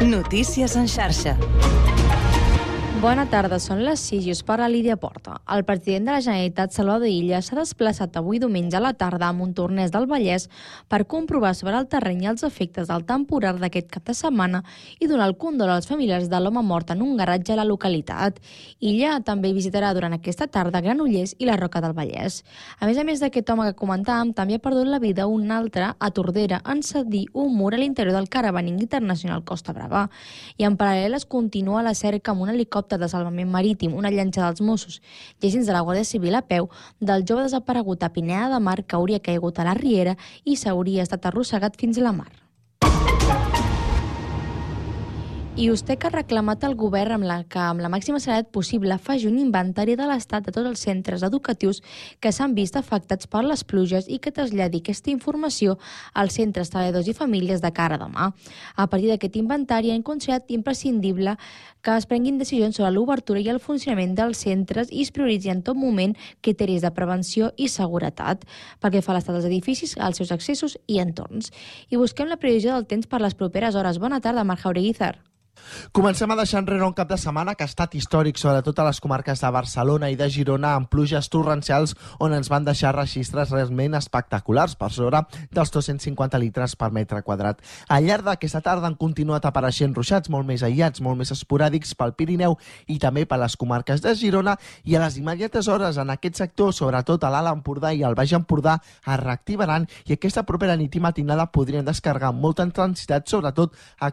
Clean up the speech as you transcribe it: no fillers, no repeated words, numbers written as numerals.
Notícies en xarxa. Bona tarda, són les 6 i us parla Lídia Porta. El president de la Generalitat, Salvador Illa, s'ha desplaçat avui diumenge a la tarda a Montornès del Vallès per comprovar sobre el terreny els efectes del temporal d'aquest cap de setmana i donar el condol als familiars de l'home mort en un garatge a la localitat. Illa també visitarà durant aquesta tarda Granollers i la Roca del Vallès. A més d'aquest home que comentàvem, també ha perdut la vida un altre a Tordera en cedir un mur a l'interior del Caravaning Internacional Costa Brava. I en paral·lel es continua la cerca amb un helicòpter de salvament marítim, una llanxa dels Mossos i agents de la Guàrdia Civil a peu del jove desaparegut a Pineda de Mar que hauria caigut a la riera i s'hauria estat arrossegat fins a la mar. I vostè que ha reclamat al govern que amb la màxima celeritat possible faci un inventari de l'estat de tots els centres educatius que s'han vist afectats per les pluges i que traslladi aquesta informació als centres, treballadors i famílies de cara a demà. A partir d'aquest inventari han considerat imprescindible que es prenguin decisions sobre l'obertura i el funcionament dels centres i es prioritzin en tot moment criteris de prevenció i seguretat perquè fa l'estat dels edificis, els seus accessos i entorns. I busquem la previsió del temps per les properes hores. Bona tarda, Marc Jaureguizar. Comencem a deixar enrere un cap de setmana que ha estat històric, sobretot a les comarques de Barcelona i de Girona, amb pluges torrencials on ens van deixar registres realment espectaculars, per sobre dels 250 litres per metre quadrat. Al llarg d'aquesta tarda han continuat apareixent ruixats molt més aïllats, molt més esporàdics pel Pirineu i també per les comarques de Girona, i a les immediates hores en aquest sector, sobretot a l'Alt Empordà i al Baix Empordà, es reactivaran i aquesta propera nit i matinada podrien descarregar amb molta intensitat, sobretot a